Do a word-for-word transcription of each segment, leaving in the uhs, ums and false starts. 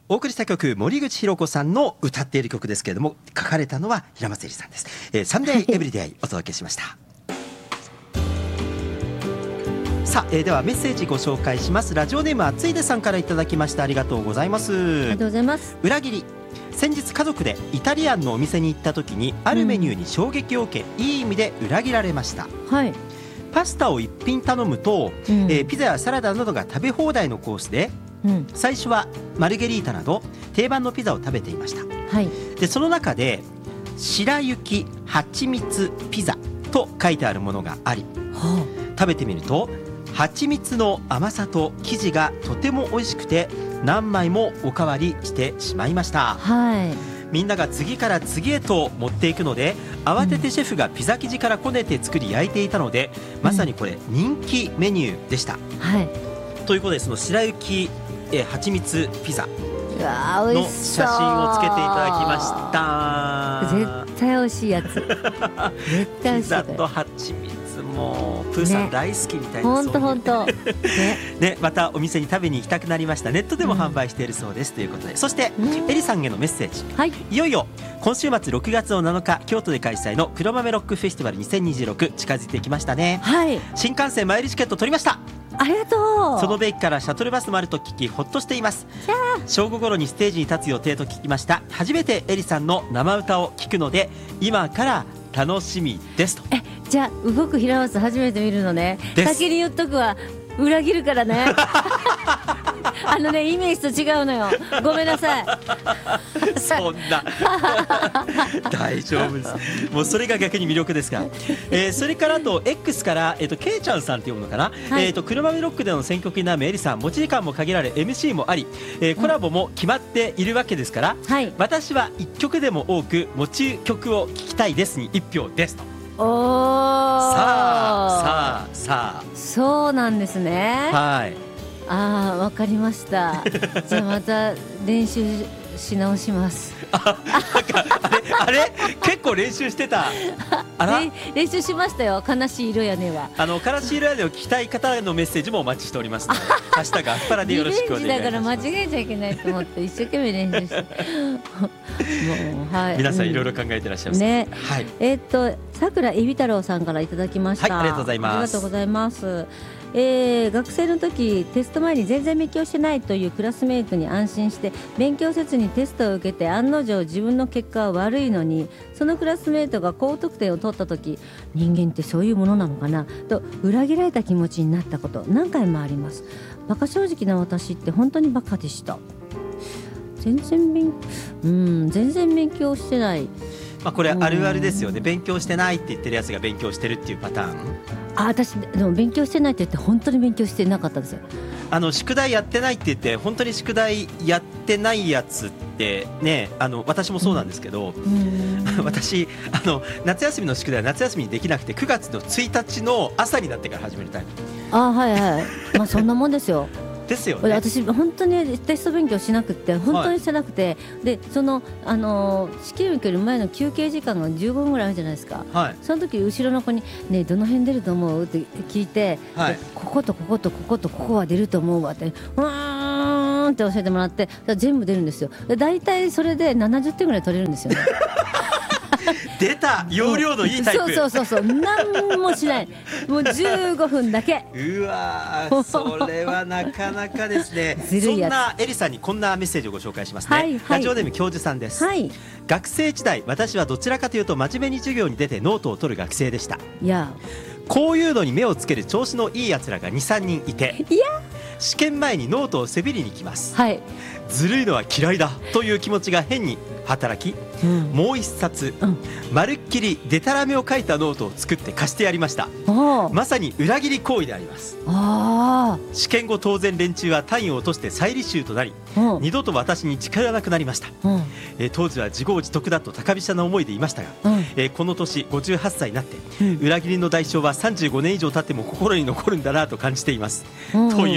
お送りした曲、森口博子さんの歌っている曲ですけれども、書かれたのは平松絵里さんです。えー、サンデーエブリデイお届けしました。さあ、えー、ではメッセージご紹介します。ラジオネームあついでさんからいただきました。ありがとうございます。 ありがとうございます。 裏切り、先日家族でイタリアンのお店に行った時にあるメニューに衝撃を受け、うん、いい意味で裏切られました。 はい。 パスタを一品頼むと、うん、えー、ピザやサラダなどが食べ放題のコースで、うん、最初はマルゲリータなど定番のピザを食べていました。はい、でその中で白雪蜂蜜ピザと書いてあるものがあり、はあ、食べてみると蜂蜜の甘さと生地がとても美味しくて何枚もおかわりしてしまいました。はい、みんなが次から次へと持っていくので慌ててシェフがピザ生地からこねて作り焼いていたので、うん、まさにこれ人気メニューでした。はい、ということでその白雪え蜂蜜ピザの写真をつけていただきました。 絶対美味しいやつ絶対美味しい。 ピザと蜂蜜もプーさん大好きみたいです。 本当本当。 ね、またお店に食べに行きたくなりました。ネットでも販売しているそうです、うん、ということで、そしてエリさんへのメッセージ、はい、いよいよ今週末ろくがつのなのか京都で開催の黒豆ロックフェスティバルにせんにじゅうろく近づいてきましたね。はい、新幹線前売りチケット取りました。 ありがとう。 その駅からシャトルバスもあると聞きほっとしています。正午頃にステージに立つ予定と聞きました。初めてエリさんの生歌を聞くので今から楽しみですと。 え、じゃあ動く平松初めて見るのね。先に言っとくわ、裏切るからねあのね、イメージと違うのよ、ごめんなさいそんな大丈夫です。もうそれが逆に魅力ですから、えー、それからあと X から、えー、とケイちゃんさんっていうのかな、はい、えー、と黒豆ロックでの選曲になるエリさん、持ち時間も限られ エムシー もあり、えー、コラボも決まっているわけですから、はい、私はいっきょくでも多く持ち曲を聴きたいですにいち票ですと。 おー、 さあさあさあ、 そうなんですね。はい、ああ、わかりましたじゃあまた練習し直しますあ, なんかあれあれ結構練習してたあら練習しましたよ。悲しい色やねはあの悲しい色やねを聞きたい方のメッセージもお待ちしておりますのでハッシュタグアスパラでよろしくお願いします。 リベンジだから間違えちゃいけないと思って一生懸命練習してもう、はい、 皆さんいろいろ考えてらっしゃいます、ね、はい、 えー、っと桜えび太郎さんからいただきました。 はい、ありがとうございます。 ありがとうございます。えー、学生の時テスト前に全然勉強してないというクラスメイトに安心して勉強せずにテストを受けて案の定自分の結果は悪いのに、そのクラスメイトが高得点を取った時、人間ってそういうものなのかなと裏切られた気持ちになったこと何回もあります。バカ正直な私って本当にバカでした。全然勉、うん、全然勉強してない。 まあ、これあるあるですよね。勉強してないって言ってるやつが勉強してるっていうパターン。 あ、私でも勉強してないって言って本当に勉強してなかったですよ。 あの宿題やってないって言って本当に宿題やってないやつってね、あの私もそうなんですけど、うん、私あの夏休みの宿題は夏休みにできなくてくがつのついたちの朝になってから始めるタイプ。 あ、はいはいまあそんなもんですよですよね。 私本当にテスト勉強しなくて本当にしてなくて、はい、でその、あのー、試験受ける前の休憩時間がじゅうごふんぐらいあるじゃないですか、はい、その時後ろの子にね、どの辺出ると思うって聞いて、はい、こことこことこことここは出ると思うわってうーんって教えてもらって、全部出るんですよ。だいたいそれでななじゅってんぐらい取れるんですよね出た、容量のいいタイプ。 そうそうそうそう、何もしない、もうじゅうごふんだけ。 うわー、それはなかなかですねそんなエリさんにこんなメッセージをご紹介しますね、はいはい、ラジオネーム教授さんです、はい、学生時代私はどちらかというと真面目に授業に出てノートを取る学生でした。いや、こういうのに目をつける調子のいいやつらが にさんにんいて、いや、試験前にノートをせびりに来ます、はい、ずるいのは嫌いだという気持ちが変に働き、うん、もう一冊、うん、まるっきりデタラメを書いたノートを作って貸してやりました。まさに裏切り行為であります。あ、試験後当然連中は単位を落として再履修となり、うん、二度と私に近寄らなくなりました、うん、えー、当時は自業自得だと高飛車な思いでいましたが、うん、えー、この年ごじゅうはっさいになって、うん、裏切りの代償はさんじゅうごねん以上経っても心に残るんだなと感じています、うん、という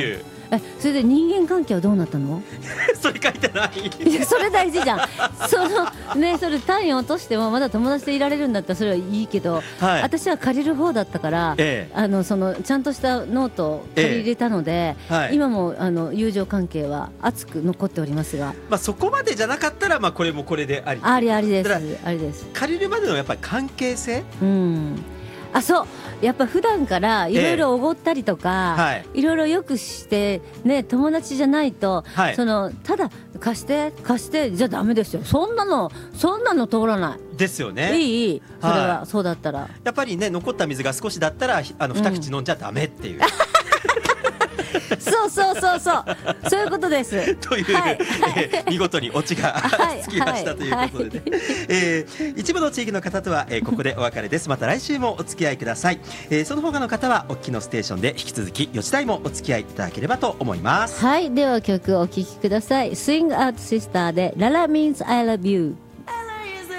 えそれで人間関係はどうなったの？ それ書いてないいやそれ大事じゃん。そのねそれ単位落としてもまだ友達でいられるんだったらそれはいいけど、はい、私は借りる方だったから、ええ、あのそのちゃんとしたノートを借り入れたので、ええはい、今もあの友情関係は熱く残っておりますが、 まあ、そこまでじゃなかったら、まあ、これもこれでありありありですありです。 借りるまでのやっぱり関係性、 うんあそうやっぱ普段からいろいろおごったりとか、ええはい、いろいろよくしてね友達じゃないと、はい、そのただ貸して貸してじゃダメですよ。そんなのそんなの通らないですよね。 いいいいそれは、はい、そうだったらやっぱりね残った水が少しだったらあの二口飲んじゃダメっていう、うんそうそうそうそうそういうことですという、はいえー、見事にオチがつきましたということでね、はいえー、一部の地域の方とは、えー、ここでお別れです。また来週もお付き合いください、えー、その他の方はお聞きのステーションで引き続きよじ台もお付き合いいただければと思います。 はいでは曲をお聴きください。 Swing Out Sister で Lala Means I Love You。